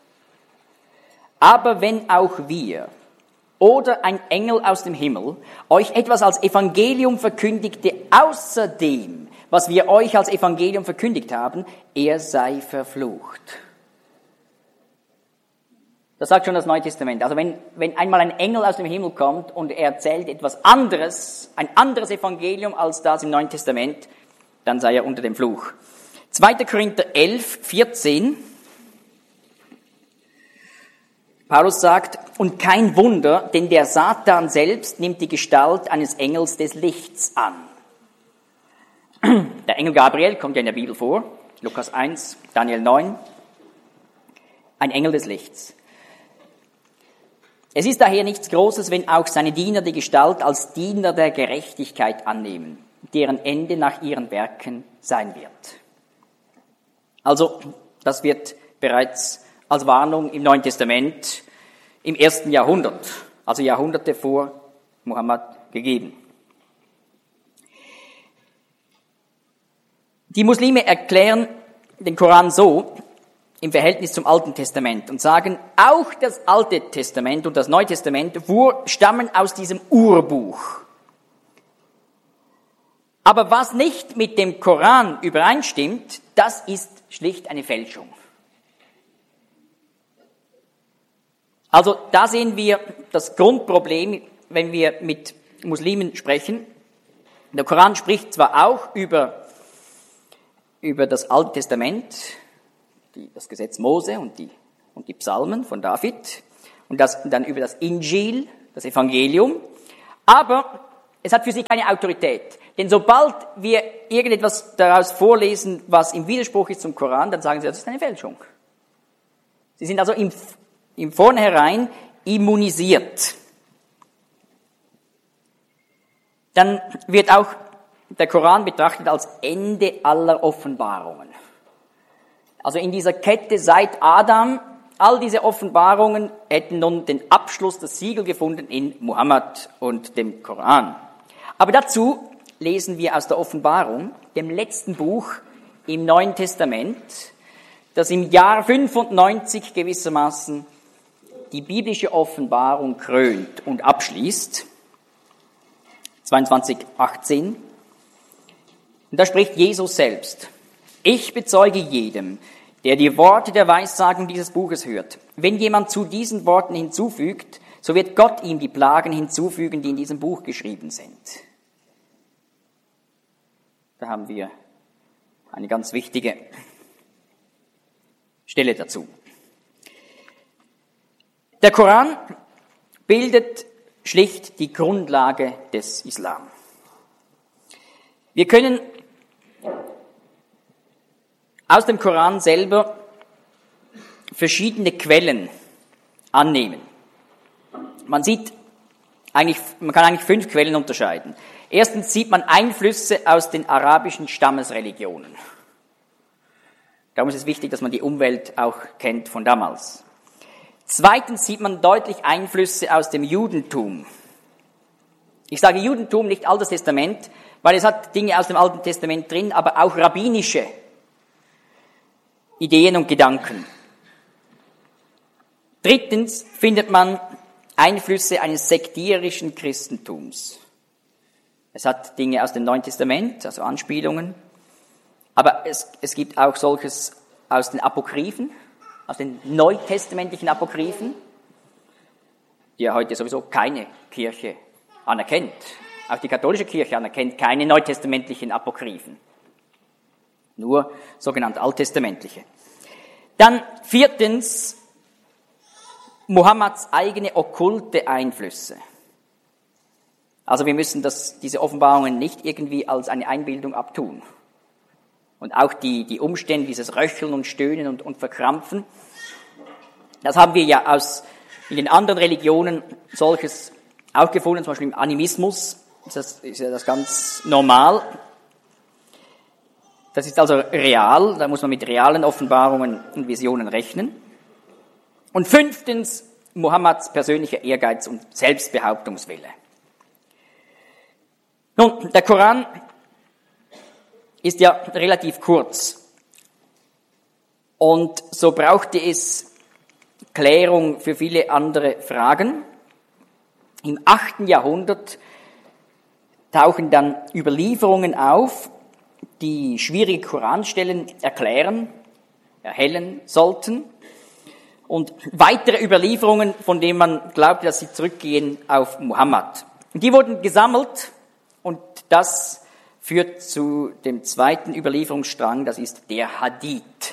aber wenn auch wir oder ein Engel aus dem Himmel euch etwas als Evangelium verkündigte, außer dem, was wir euch als Evangelium verkündigt haben, er sei verflucht. Das sagt schon das Neue Testament. Also wenn, wenn einmal ein Engel aus dem Himmel kommt und er erzählt etwas anderes, ein anderes Evangelium als das im Neuen Testament, dann sei er unter dem Fluch. zweiter Korinther elf, vierzehn. Paulus sagt, und kein Wunder, denn der Satan selbst nimmt die Gestalt eines Engels des Lichts an. Der Engel Gabriel kommt ja in der Bibel vor, Lukas eins, Daniel neun. Ein Engel des Lichts. Es ist daher nichts Großes, wenn auch seine Diener die Gestalt als Diener der Gerechtigkeit annehmen, deren Ende nach ihren Werken sein wird. Also, das wird bereits als Warnung im Neuen Testament im ersten Jahrhundert, also Jahrhunderte vor Mohammed, gegeben. Die Muslime erklären den Koran so im Verhältnis zum Alten Testament und sagen, auch das Alte Testament und das Neue Testament stammen aus diesem Urbuch. Aber was nicht mit dem Koran übereinstimmt, das ist schlicht eine Fälschung. Also da sehen wir das Grundproblem, wenn wir mit Muslimen sprechen. Der Koran spricht zwar auch über, über das Alte Testament, die, das Gesetz Mose und die, und die Psalmen von David und das dann über das Injil, das Evangelium. Aber es hat für sie keine Autorität. Denn sobald wir irgendetwas daraus vorlesen, was im Widerspruch ist zum Koran, dann sagen sie, das ist eine Fälschung. Sie sind also im, im Vornherein immunisiert. Dann wird auch der Koran betrachtet als Ende aller Offenbarungen. Also in dieser Kette seit Adam, all diese Offenbarungen hätten nun den Abschluss, das Siegel gefunden in Mohammed und dem Koran. Aber dazu lesen wir aus der Offenbarung, dem letzten Buch im Neuen Testament, das im Jahr fünfundneunzig gewissermaßen die biblische Offenbarung krönt und abschließt. zweiundzwanzig achtzehn. Und da spricht Jesus selbst: Ich bezeuge jedem, der die Worte der Weissagung dieses Buches hört. Wenn jemand zu diesen Worten hinzufügt, so wird Gott ihm die Plagen hinzufügen, die in diesem Buch geschrieben sind. Da haben wir eine ganz wichtige Stelle dazu. Der Koran bildet schlicht die Grundlage des Islam. Wir können aus dem Koran selber verschiedene Quellen annehmen. Man sieht eigentlich, man kann eigentlich fünf Quellen unterscheiden. Erstens sieht man Einflüsse aus den arabischen Stammesreligionen. Darum ist es wichtig, dass man die Umwelt auch kennt von damals. Zweitens sieht man deutlich Einflüsse aus dem Judentum. Ich sage Judentum, nicht Altes Testament, weil es hat Dinge aus dem Alten Testament drin, aber auch rabbinische Ideen und Gedanken. Drittens findet man Einflüsse eines sektierischen Christentums. Es hat Dinge aus dem Neuen Testament, also Anspielungen, aber es, es gibt auch solches aus den Apokryphen, aus den neutestamentlichen Apokryphen, die ja heute sowieso keine Kirche anerkennt. Auch die katholische Kirche anerkennt keine neutestamentlichen Apokryphen, nur sogenannte alttestamentliche. Dann viertens, Mohammeds eigene okkulte Einflüsse. Also wir müssen das, diese Offenbarungen nicht irgendwie als eine Einbildung abtun. Und auch die, die Umstände, dieses Röcheln und Stöhnen und, und Verkrampfen, das haben wir ja aus, in den anderen Religionen solches auch gefunden, zum Beispiel im Animismus, ist das, ist ja das ganz normal. Das ist also real, da muss man mit realen Offenbarungen und Visionen rechnen. Und fünftens, Mohammeds persönlicher Ehrgeiz und Selbstbehauptungswille. Nun, der Koran ist ja relativ kurz und so brauchte es Klärung für viele andere Fragen. Im achten Jahrhundert tauchen dann Überlieferungen auf, die schwierige Koranstellen erklären, erhellen sollten. Und weitere Überlieferungen, von denen man glaubte, dass sie zurückgehen auf Mohammed. Und die wurden gesammelt und das führt zu dem zweiten Überlieferungsstrang, das ist der Hadith.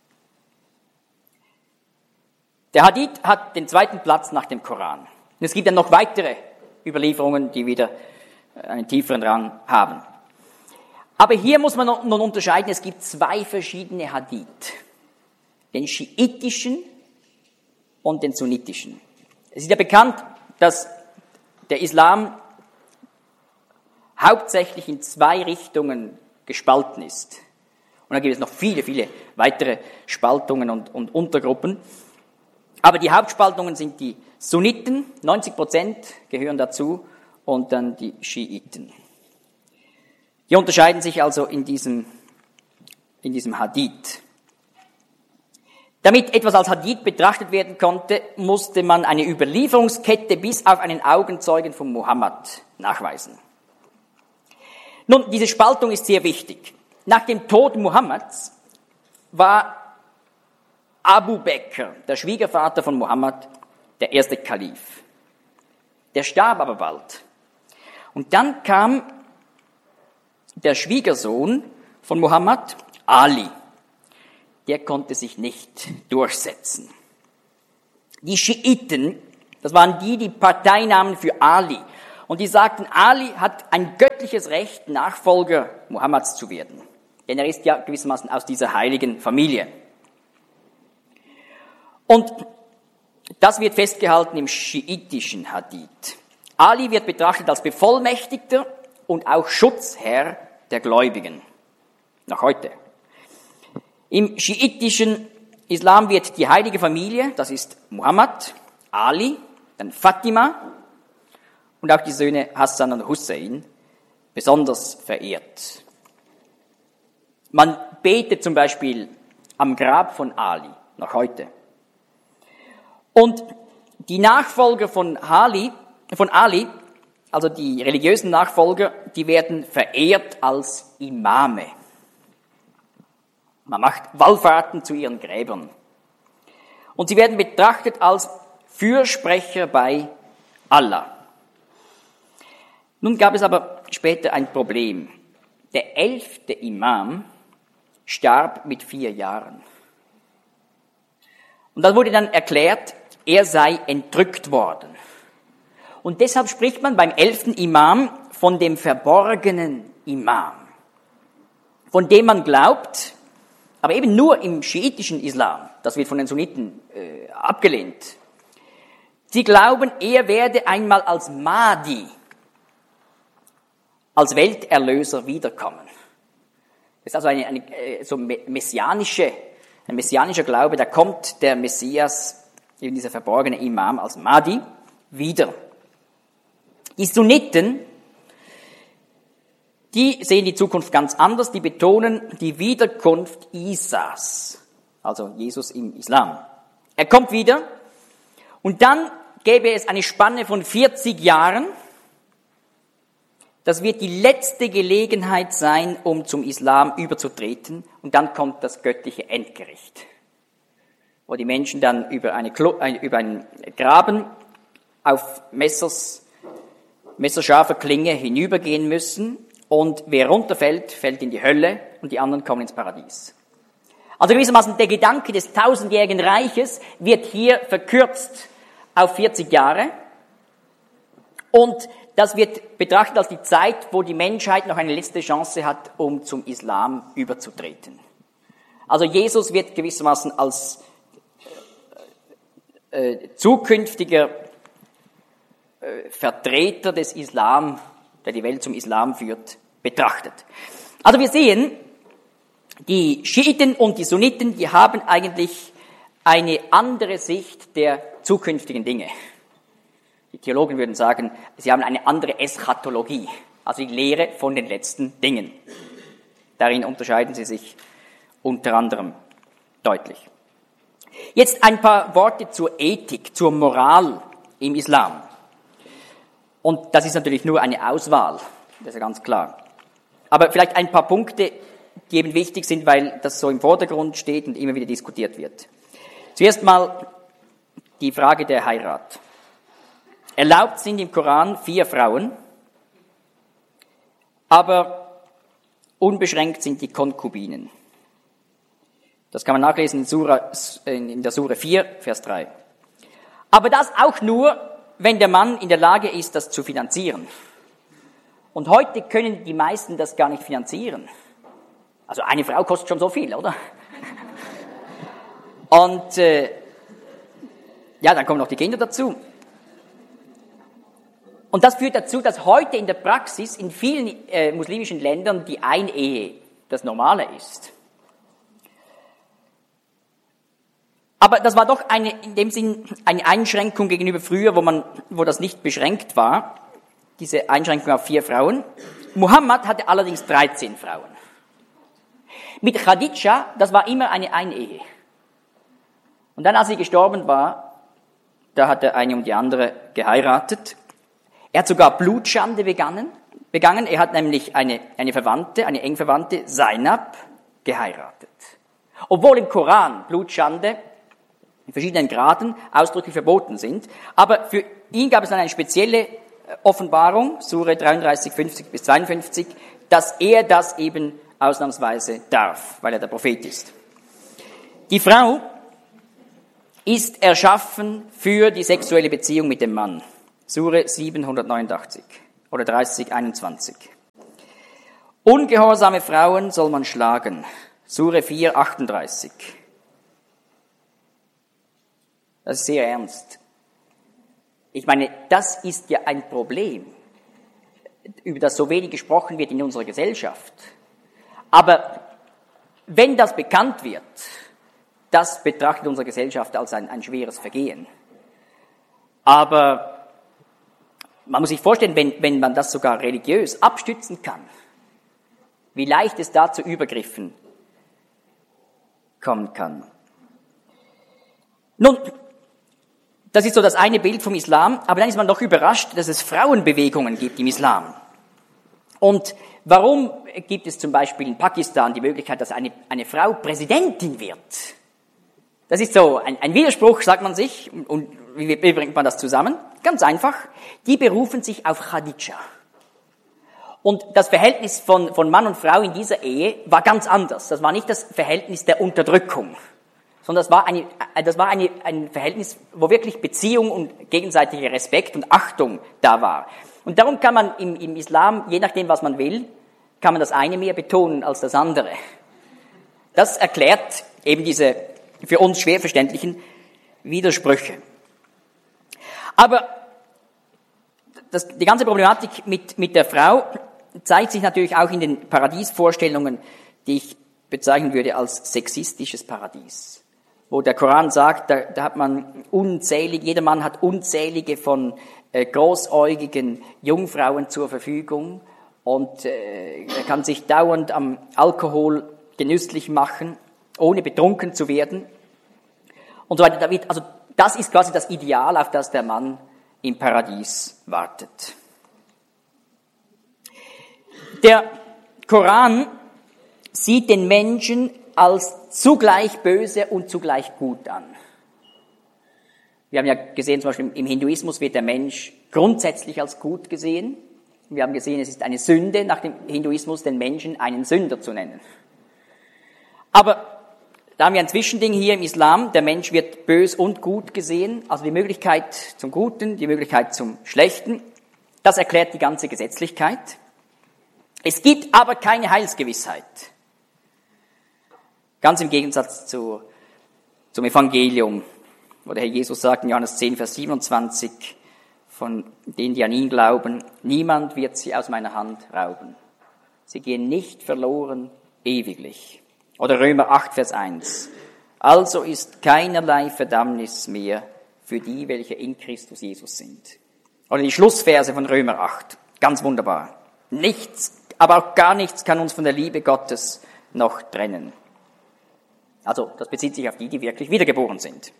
Der Hadith hat den zweiten Platz nach dem Koran. Und es gibt dann noch weitere Überlieferungen, die wieder einen tieferen Rang haben. Aber hier muss man nun unterscheiden, es gibt zwei verschiedene Hadith. Den schiitischen und den sunnitischen. Es ist ja bekannt, dass der Islam hauptsächlich in zwei Richtungen gespalten ist. Und da gibt es noch viele, viele weitere Spaltungen und, und Untergruppen. Aber die Hauptspaltungen sind die Sunniten, neunzig Prozent gehören dazu, und dann die Schiiten. Die unterscheiden sich also in diesem, in diesem Hadith. Damit etwas als Hadith betrachtet werden konnte, musste man eine Überlieferungskette bis auf einen Augenzeugen von Mohammed nachweisen. Nun, diese Spaltung ist sehr wichtig. Nach dem Tod Mohammeds war Abu Bekr, der Schwiegervater von Mohammed, der erste Kalif. Der starb aber bald. Und dann kam der Schwiegersohn von Mohammed, Ali. Der konnte sich nicht durchsetzen. Die Schiiten, das waren die, die Partei nahmen für Ali. Und die sagten, Ali hat ein göttliches Recht, Nachfolger Mohammeds zu werden. Denn er ist ja gewissermaßen aus dieser heiligen Familie. Und das wird festgehalten im schiitischen Hadith. Ali wird betrachtet als Bevollmächtigter und auch Schutzherr der Gläubigen. Noch heute. Im schiitischen Islam wird die heilige Familie, das ist Muhammad, Ali, dann Fatima und auch die Söhne Hassan und Hussein, besonders verehrt. Man betet zum Beispiel am Grab von Ali, noch heute. Und die Nachfolger von Ali, von Ali, also die religiösen Nachfolger, die werden verehrt als Imame. Man macht Wallfahrten zu ihren Gräbern. Und sie werden betrachtet als Fürsprecher bei Allah. Nun gab es aber später ein Problem. Der elfte Imam starb mit vier Jahren. Und dann wurde dann erklärt, er sei entrückt worden. Und deshalb spricht man beim elften Imam von dem verborgenen Imam, von dem man glaubt, aber eben nur im schiitischen Islam, das wird von den Sunniten äh, abgelehnt. Sie glauben, er werde einmal als Mahdi, als Welterlöser wiederkommen. Das ist also eine, eine so messianische, ein messianischer Glaube, da kommt der Messias, eben dieser verborgene Imam als Mahdi, wieder. Die Sunniten, die sehen die Zukunft ganz anders, die betonen die Wiederkunft Isas, also Jesus im Islam. Er kommt wieder und dann gäbe es eine Spanne von vierzig Jahren. Das wird die letzte Gelegenheit sein, um zum Islam überzutreten, und dann kommt das göttliche Endgericht, wo die Menschen dann über, eine, über einen Graben auf Messers, messerscharfer Klinge hinübergehen müssen, und wer runterfällt, fällt in die Hölle und die anderen kommen ins Paradies. Also gewissermaßen der Gedanke des tausendjährigen Reiches wird hier verkürzt auf vierzig Jahre, und das wird betrachtet als die Zeit, wo die Menschheit noch eine letzte Chance hat, um zum Islam überzutreten. Also Jesus wird gewissermaßen als äh, zukünftiger äh, Vertreter des Islam, der die Welt zum Islam führt, betrachtet. Also wir sehen, die Schiiten und die Sunniten, die haben eigentlich eine andere Sicht der zukünftigen Dinge. Die Theologen würden sagen, sie haben eine andere Eschatologie, also die Lehre von den letzten Dingen. Darin unterscheiden sie sich unter anderem deutlich. Jetzt ein paar Worte zur Ethik, zur Moral im Islam. Und das ist natürlich nur eine Auswahl, das ist ja ganz klar. Aber vielleicht ein paar Punkte, die eben wichtig sind, weil das so im Vordergrund steht und immer wieder diskutiert wird. Zuerst mal die Frage der Heirat. Erlaubt sind im Koran vier Frauen, aber unbeschränkt sind die Konkubinen. Das kann man nachlesen in, Sura, in der Sure vier, Vers drei. Aber das auch nur, wenn der Mann in der Lage ist, das zu finanzieren. Und heute können die meisten das gar nicht finanzieren. Also eine Frau kostet schon so viel, oder? Und äh, ja, dann kommen noch die Kinder dazu. Und das führt dazu, dass heute in der Praxis in vielen äh, muslimischen Ländern die Einehe das Normale ist. Aber das war doch eine, in dem Sinn eine Einschränkung gegenüber früher, wo man, wo das nicht beschränkt war, diese Einschränkung auf vier Frauen. Muhammad hatte allerdings dreizehn Frauen. Mit Khadija, das war immer eine Einehe. Und dann, als sie gestorben war, da hat er eine um die andere geheiratet. Er hat sogar Blutschande begangen, begangen. Er hat nämlich eine, eine Verwandte, eine eng Verwandte, Zainab, geheiratet. Obwohl im Koran Blutschande in verschiedenen Graden ausdrücklich verboten sind. Aber für ihn gab es dann eine spezielle Offenbarung, Sure dreiunddreißig, fünfzig bis zweiundfünfzig, dass er das eben ausnahmsweise darf, weil er der Prophet ist. Die Frau ist erschaffen für die sexuelle Beziehung mit dem Mann. Sure siebenhundertneunundachtzig oder dreißig einundzwanzig. Ungehorsame Frauen soll man schlagen. Sure vier achtunddreißig. Das ist sehr ernst. Ich meine, das ist ja ein Problem, über das so wenig gesprochen wird in unserer Gesellschaft. Aber wenn das bekannt wird, das betrachtet unsere Gesellschaft als ein, ein schweres Vergehen. Aber man muss sich vorstellen, wenn, wenn man das sogar religiös abstützen kann, wie leicht es da zu Übergriffen kommen kann. Nun, das ist so das eine Bild vom Islam, aber dann ist man doch überrascht, dass es Frauenbewegungen gibt im Islam. Und warum gibt es zum Beispiel in Pakistan die Möglichkeit, dass eine, eine Frau Präsidentin wird? Das ist so ein, ein Widerspruch, sagt man sich. Und wie, wie bringt man das zusammen? Ganz einfach. Die berufen sich auf Khadija. Und das Verhältnis von, von Mann und Frau in dieser Ehe war ganz anders. Das war nicht das Verhältnis der Unterdrückung, sondern das war, eine, das war eine, ein Verhältnis, wo wirklich Beziehung und gegenseitiger Respekt und Achtung da war. Und darum kann man im, im Islam, je nachdem, was man will, kann man das eine mehr betonen als das andere. Das erklärt eben diese für uns schwer verständlichen Widersprüche. Aber das, die ganze Problematik mit, mit der Frau zeigt sich natürlich auch in den Paradiesvorstellungen, die ich bezeichnen würde als sexistisches Paradies. Wo der Koran sagt, da, da hat man unzählige, jeder Mann hat unzählige von äh, großäugigen Jungfrauen zur Verfügung und äh, er kann sich dauernd am Alkohol genüsslich machen, ohne betrunken zu werden und so weiter. Also das ist quasi das Ideal, auf das der Mann im Paradies wartet. Der Koran sieht den Menschen als zugleich böse und zugleich gut an. Wir haben ja gesehen, zum Beispiel im Hinduismus wird der Mensch grundsätzlich als gut gesehen. Wir haben gesehen, es ist eine Sünde, nach dem Hinduismus den Menschen einen Sünder zu nennen. Aber da haben wir ein Zwischending hier im Islam. Der Mensch wird bös und gut gesehen, also die Möglichkeit zum Guten, die Möglichkeit zum Schlechten. Das erklärt die ganze Gesetzlichkeit. Es gibt aber keine Heilsgewissheit. Ganz im Gegensatz zu, zum Evangelium, wo der Herr Jesus sagt in Johannes zehn, Vers siebenundzwanzig, von denen, die an ihn glauben, niemand wird sie aus meiner Hand rauben. Sie gehen nicht verloren ewiglich. Oder Römer acht, Vers eins. Also ist keinerlei Verdammnis mehr für die, welche in Christus Jesus sind. Oder die Schlussverse von Römer acht. Ganz wunderbar. Nichts, aber auch gar nichts kann uns von der Liebe Gottes noch trennen. Also, das bezieht sich auf die, die wirklich wiedergeboren sind.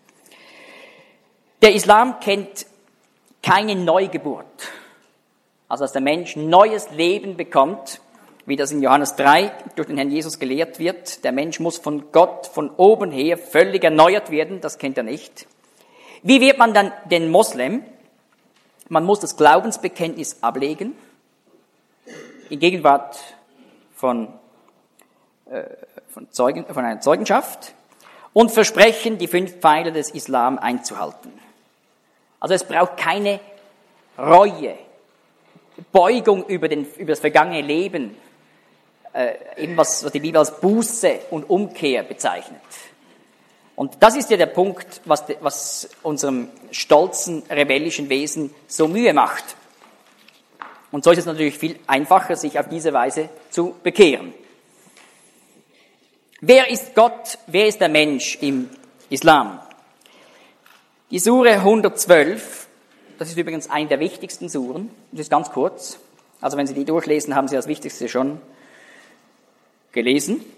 Der Islam kennt keine Neugeburt. Also, dass der Mensch neues Leben bekommt, wie das in Johannes drei durch den Herrn Jesus gelehrt wird. Der Mensch muss von Gott von oben her völlig erneuert werden, das kennt er nicht. Wie wird man dann den Moslem? Man muss das Glaubensbekenntnis ablegen, in Gegenwart von, äh, von, Zeugen, von einer Zeugenschaft und versprechen, die fünf Pfeiler des Islam einzuhalten. Also es braucht keine Reue, Beugung über, den, über das vergangene Leben, äh, eben was, was die Bibel als Buße und Umkehr bezeichnet. Und das ist ja der Punkt, was, de, was unserem stolzen, rebellischen Wesen so Mühe macht. Und so ist es natürlich viel einfacher, sich auf diese Weise zu bekehren. Wer ist Gott? Wer ist der Mensch im Islam? Die Sure hundertzwölf, das ist übrigens eine der wichtigsten Suren, das ist ganz kurz. Also wenn Sie die durchlesen, haben Sie das Wichtigste schon gelesen.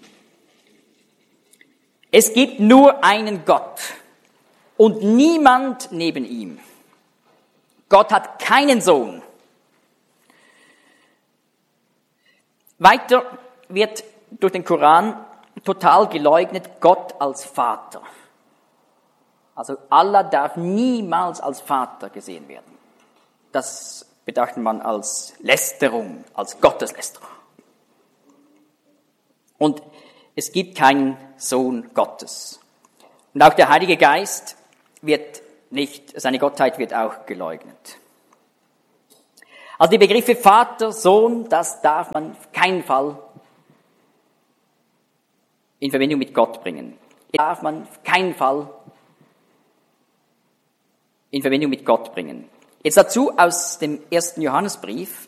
Es gibt nur einen Gott und niemand neben ihm. Gott hat keinen Sohn. Weiter wird durch den Koran total geleugnet Gott als Vater. Also Allah darf niemals als Vater gesehen werden. Das betrachtet man als Lästerung, als Gotteslästerung. Und es gibt keinen Sohn Gottes. Und auch der Heilige Geist wird nicht, seine Gottheit wird auch geleugnet. Also die Begriffe Vater, Sohn, das darf man auf keinen Fall in Verbindung mit Gott bringen. Das darf man auf keinen Fall in Verbindung mit Gott bringen. Jetzt dazu aus dem ersten Johannesbrief.